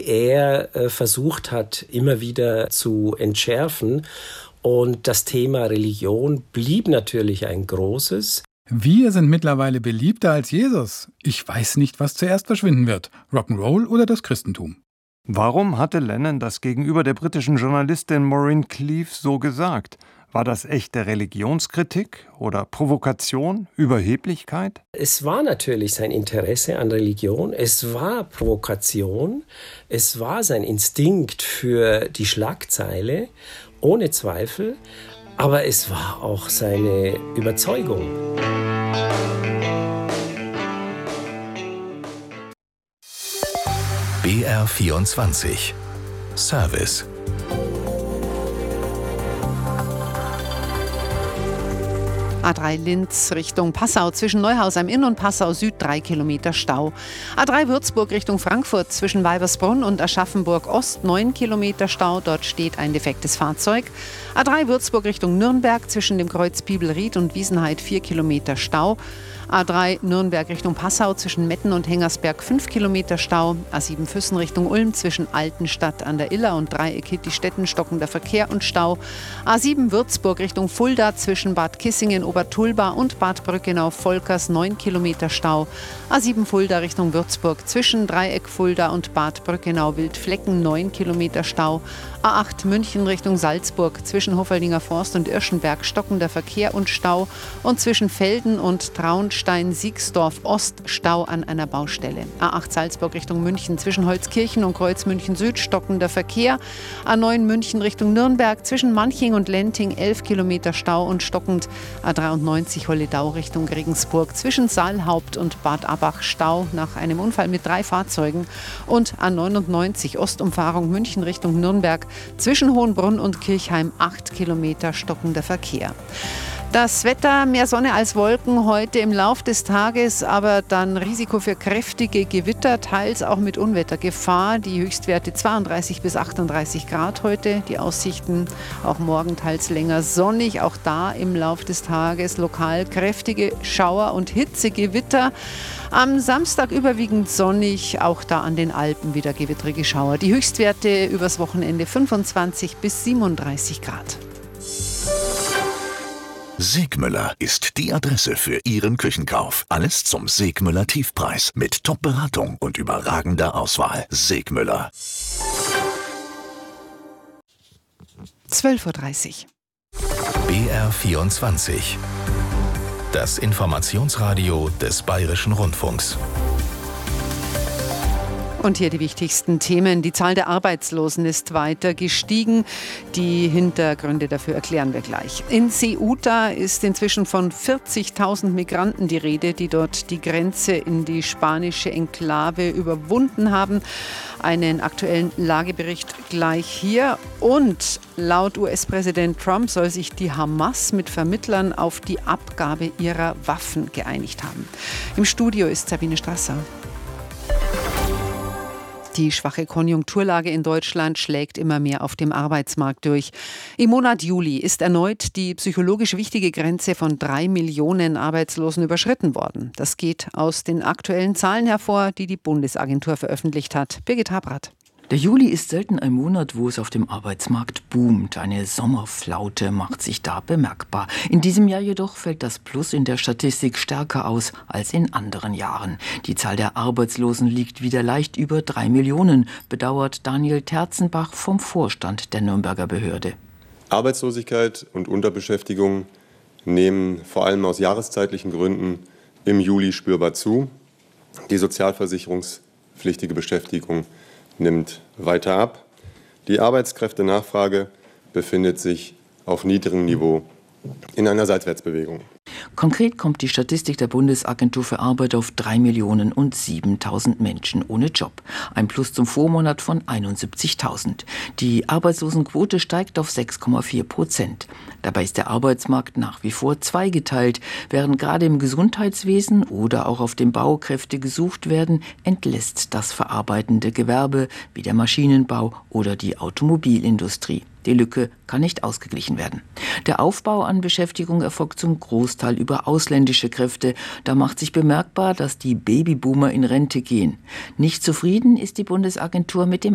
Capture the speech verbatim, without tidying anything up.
die er äh, versucht hat, immer wieder zu entschärfen. Und das Thema Religion blieb natürlich ein großes. Wir sind mittlerweile beliebter als Jesus. Ich weiß nicht, was zuerst verschwinden wird. Rock'n'Roll oder das Christentum? Warum hatte Lennon das gegenüber der britischen Journalistin Maureen Cleave so gesagt? War das echte Religionskritik oder Provokation, Überheblichkeit? Es war natürlich sein Interesse an Religion, es war Provokation, es war sein Instinkt für die Schlagzeile, ohne Zweifel, aber es war auch seine Überzeugung. B R vierundzwanzig Service. A drei Linz Richtung Passau zwischen Neuhaus am Inn und Passau Süd drei Kilometer Stau. A drei Würzburg Richtung Frankfurt zwischen Weibersbrunn und Aschaffenburg Ost neun Kilometer Stau. Dort steht ein defektes Fahrzeug. A drei Würzburg Richtung Nürnberg zwischen dem Kreuz Biebelried und Wiesenheid vier Kilometer Stau. A drei Nürnberg Richtung Passau zwischen Metten und Hengersberg fünf Kilometer Stau. A sieben Füssen Richtung Ulm zwischen Altenstadt an der Iller und Dreieck Hittistetten stockender Verkehr und Stau. A sieben Würzburg Richtung Fulda zwischen Bad Kissingen, Obertulba und Bad Brückenau-Volkers neun Kilometer Stau. A sieben Fulda Richtung Würzburg zwischen Dreieck Fulda und Bad Brückenau-Wildflecken neun Kilometer Stau. A acht München Richtung Salzburg zwischen Hoffeldinger Forst und Irschenberg stockender Verkehr und Stau und zwischen Felden und Traunstein-Siegsdorf Ost Stau an einer Baustelle. A acht Salzburg Richtung München zwischen Holzkirchen und Kreuzmünchen Süd stockender Verkehr. A neun München Richtung Nürnberg zwischen Manching und Lenting elf Kilometer Stau und stockend. A dreiundneunzig Holledau Richtung Regensburg zwischen Saalhaupt und Bad Abach Stau nach einem Unfall mit drei Fahrzeugen. Und A neunundneunzig Ostumfahrung München Richtung Nürnberg zwischen Hohenbrunn und Kirchheim acht Kilometer stockender Verkehr. Das Wetter, mehr Sonne als Wolken heute im Lauf des Tages, aber dann Risiko für kräftige Gewitter, teils auch mit Unwettergefahr. Die Höchstwerte zweiunddreißig bis achtunddreißig Grad heute. Die Aussichten auch morgen teils länger sonnig. Auch da im Lauf des Tages lokal kräftige Schauer und Hitzegewitter. Am Samstag überwiegend sonnig, auch da an den Alpen wieder gewittrige Schauer. Die Höchstwerte übers Wochenende fünfundzwanzig bis siebenunddreißig Grad. Segmüller ist die Adresse für Ihren Küchenkauf. Alles zum Segmüller Tiefpreis mit Top-Beratung und überragender Auswahl. Segmüller. zwölf Uhr dreißig. B R vierundzwanzig. Das Informationsradio des Bayerischen Rundfunks. Und hier die wichtigsten Themen. Die Zahl der Arbeitslosen ist weiter gestiegen. Die Hintergründe dafür erklären wir gleich. In Ceuta ist inzwischen von vierzigtausend Migranten die Rede, die dort die Grenze in die spanische Enklave überwunden haben. Einen aktuellen Lagebericht gleich hier. Und laut U S-Präsident Trump soll sich die Hamas mit Vermittlern auf die Abgabe ihrer Waffen geeinigt haben. Im Studio ist Sabine Strasser. Die schwache Konjunkturlage in Deutschland schlägt immer mehr auf dem Arbeitsmarkt durch. Im Monat Juli ist erneut die psychologisch wichtige Grenze von drei Millionen Arbeitslosen überschritten worden. Das geht aus den aktuellen Zahlen hervor, die die Bundesagentur veröffentlicht hat. Birgit Habrath. Der Juli ist selten ein Monat, wo es auf dem Arbeitsmarkt boomt. Eine Sommerflaute macht sich da bemerkbar. In diesem Jahr jedoch fällt das Plus in der Statistik stärker aus als in anderen Jahren. Die Zahl der Arbeitslosen liegt wieder leicht über drei Millionen, bedauert Daniel Terzenbach vom Vorstand der Nürnberger Behörde. Arbeitslosigkeit und Unterbeschäftigung nehmen vor allem aus jahreszeitlichen Gründen im Juli spürbar zu. Die sozialversicherungspflichtige Beschäftigung nimmt weiter ab. Die Arbeitskräftenachfrage befindet sich auf niedrigem Niveau in einer Seitwärtsbewegung. Konkret kommt die Statistik der Bundesagentur für Arbeit auf drei Millionen und siebentausend Menschen ohne Job. Ein Plus zum Vormonat von einundsiebzigtausend. Die Arbeitslosenquote steigt auf sechs Komma vier Prozent. Dabei ist der Arbeitsmarkt nach wie vor zweigeteilt. Während gerade im Gesundheitswesen oder auch auf dem Bau Kräfte gesucht werden, entlässt das verarbeitende Gewerbe wie der Maschinenbau oder die Automobilindustrie. Die Lücke kann nicht ausgeglichen werden. Der Aufbau an Beschäftigung erfolgt zum Großteil über ausländische Kräfte. Da macht sich bemerkbar, dass die Babyboomer in Rente gehen. Nicht zufrieden ist die Bundesagentur mit dem